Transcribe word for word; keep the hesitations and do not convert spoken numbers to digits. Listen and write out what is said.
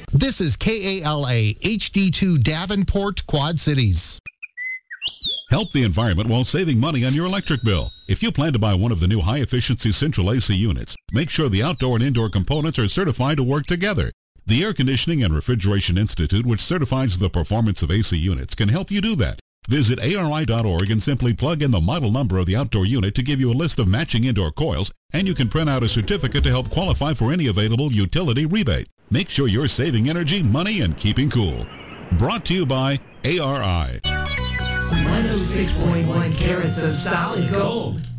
This is K A L A H D two Davenport, Quad Cities. Help the environment while saving money on your electric bill. If you plan to buy one of the new high-efficiency central A C units, make sure the outdoor and indoor components are certified to work together. The Air Conditioning and Refrigeration Institute, which certifies the performance of A C units, can help you do that. Visit A R I dot org and simply plug in the model number of the outdoor unit to give you a list of matching indoor coils, and you can print out a certificate to help qualify for any available utility rebate. Make sure you're saving energy, money, and keeping cool. Brought to you by A R I. one oh six point one carats of solid gold.